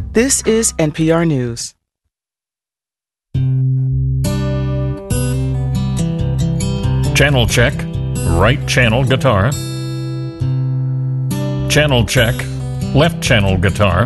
This is NPR News. Channel check. Right channel guitar. Channel check. Left channel guitar.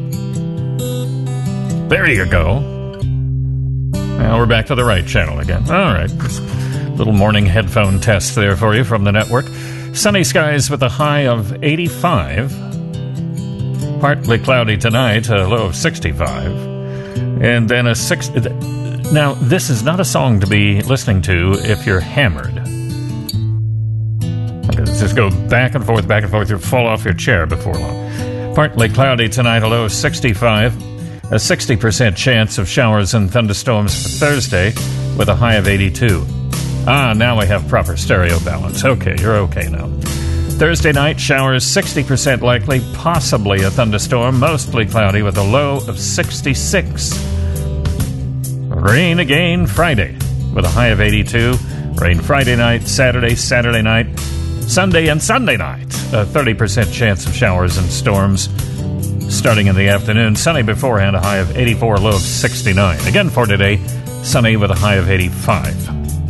There you go. Now we're back to the right channel again. All right. Little morning headphone test there for you from the network. Sunny skies with a high of 85. Partly cloudy tonight, a low of 65. And then a 6. Now, this is not a song to be listening to if you're hammered. Okay, let's just go back and forth, you'll fall off your chair before long. Partly cloudy tonight, a low of 65. A 60% chance of showers and thunderstorms for Thursday with a high of 82. Now we have proper stereo balance. Okay, you're okay now. Thursday night, showers 60% likely, possibly a thunderstorm, mostly cloudy with a low of 66. Rain again Friday with a high of 82. Rain Friday night, Saturday night, Sunday and Sunday night. A 30% chance of showers and storms starting in the afternoon. Sunny beforehand, a high of 84, low of 69. Again for today, sunny with a high of 85.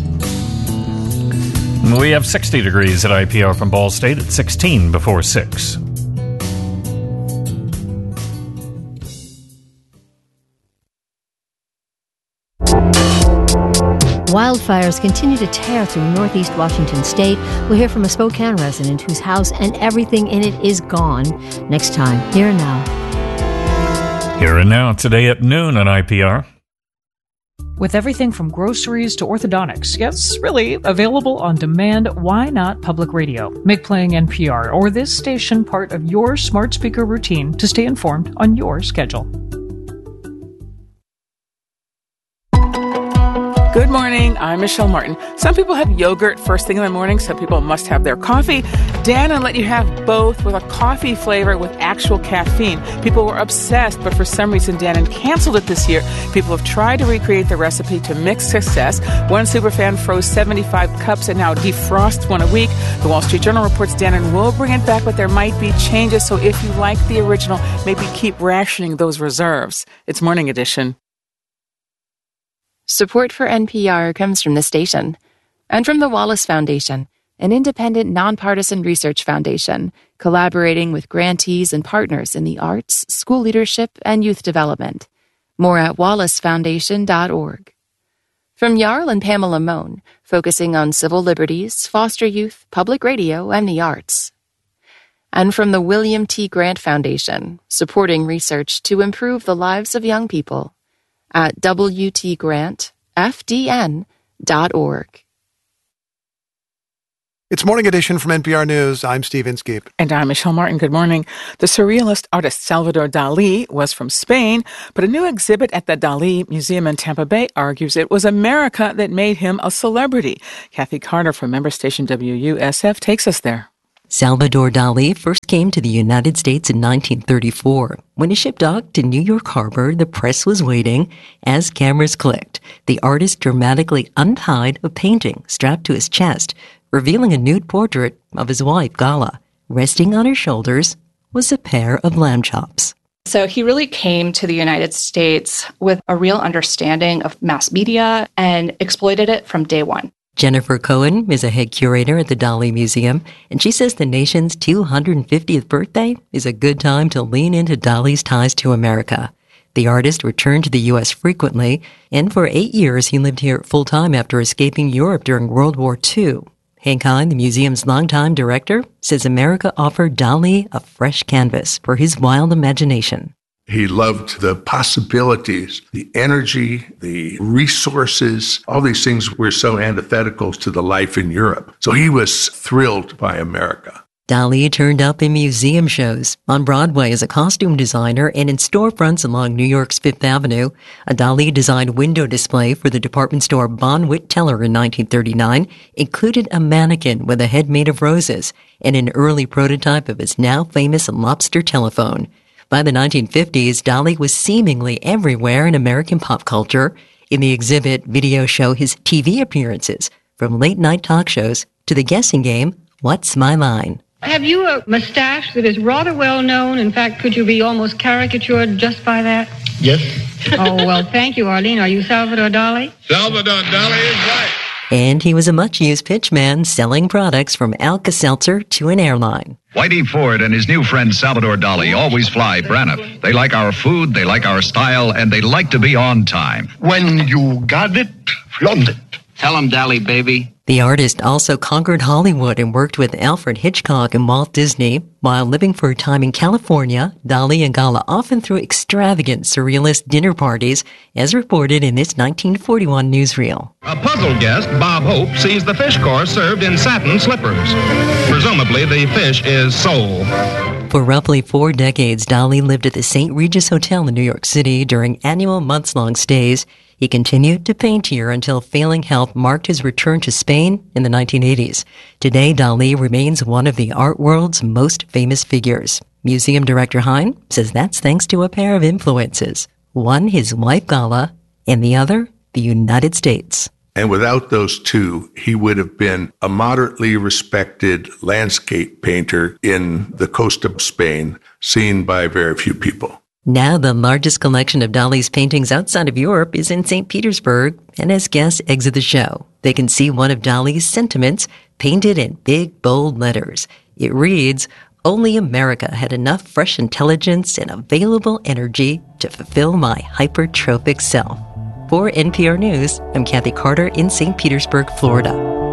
We have 60 degrees at IPR from Ball State at 16 before 6. Wildfires continue to tear through northeast Washington state. We'll hear from a Spokane resident whose house and everything in it is gone. Next time, Here and Now. Here and Now, today at noon on IPR. With everything from groceries to orthodontics, yes, really, available on demand, why not public radio? Make playing NPR or this station part of your smart speaker routine to stay informed on your schedule. Good morning. I'm Michelle Martin. Some people have yogurt first thing in the morning. Some people must have their coffee. Dannon let you have both with a coffee flavor with actual caffeine. People were obsessed, but for some reason Dannon canceled it this year. People have tried to recreate the recipe to mixed success. One superfan froze 75 cups and now defrosts one a week. The Wall Street Journal reports Dannon will bring it back, but there might be changes. So if you like the original, maybe keep rationing those reserves. It's Morning Edition. Support for NPR comes from the station and from the Wallace Foundation, an independent, nonpartisan research foundation collaborating with grantees and partners in the arts, school leadership, and youth development. More at wallacefoundation.org. From Jarl and Pamela Mohn, focusing on civil liberties, foster youth, public radio, and the arts. And from the William T. Grant Foundation, supporting research to improve the lives of young people. At WTGrantFDN.org. It's Morning Edition from NPR News. I'm Steve Inskeep. And I'm Michelle Martin. Good morning. The surrealist artist Salvador Dali was from Spain, but a new exhibit at the Dali Museum in Tampa Bay argues it was America that made him a celebrity. Kathy Carter from member station WUSF takes us there. Salvador Dali first came to the United States in 1934. When his ship docked in New York Harbor, the press was waiting. As cameras clicked, the artist dramatically untied a painting strapped to his chest, revealing a nude portrait of his wife, Gala. Resting on her shoulders was a pair of lamb chops. So he really came to the United States with a real understanding of mass media and exploited it from day one. Jennifer Cohen is a head curator at the Dali Museum, and she says the nation's 250th birthday is a good time to lean into Dali's ties to America. The artist returned to the U.S. frequently, and for 8 years he lived here full-time after escaping Europe during World War II. Hank Hine, the museum's longtime director, says America offered Dali a fresh canvas for his wild imagination. He loved the possibilities, the energy, the resources. All these things were so antithetical to the life in Europe. So he was thrilled by America. Dali turned up in museum shows, on Broadway as a costume designer, and in storefronts along New York's Fifth Avenue. A Dali-designed window display for the department store Bonwit Teller in 1939 included a mannequin with a head made of roses and an early prototype of his now famous lobster telephone. By the 1950s, Dali was seemingly everywhere in American pop culture. In the exhibit, videos show his TV appearances, from late-night talk shows to the guessing game, What's My Line? Have you a mustache that is rather well known? In fact, could you be almost caricatured just by that? Yes. Oh, well, thank you, Arlene. Are you Salvador Dali? Salvador Dali is right. And he was a much-used pitchman selling products from Alka-Seltzer to an airline. Whitey Ford and his new friend Salvador Dali always fly Braniff. They like our food, they like our style, and they like to be on time. When you got it, flaunt it. Tell him, Dali, baby. The artist also conquered Hollywood and worked with Alfred Hitchcock and Walt Disney. While living for a time in California, Dali and Gala often threw extravagant surrealist dinner parties, as reported in this 1941 newsreel. A puzzled guest, Bob Hope, sees the fish course served in satin slippers. Presumably, the fish is sole. For roughly 4 decades, Dali lived at the St. Regis Hotel in New York City during annual months-long stays. He continued to paint here until failing health marked his return to Spain in the 1980s. Today, Dali remains one of the art world's most famous figures. Museum director Hein says that's thanks to a pair of influences. One, his wife Gala, and the other, the United States. And without those two, he would have been a moderately respected landscape painter in the coast of Spain, seen by very few people. Now the largest collection of Dali's paintings outside of Europe is in St. Petersburg, and as guests exit the show, they can see one of Dali's sentiments painted in big, bold letters. It reads, "Only America had enough fresh intelligence and available energy to fulfill my hypertrophic self." For NPR News, I'm Kathy Carter in St. Petersburg, Florida.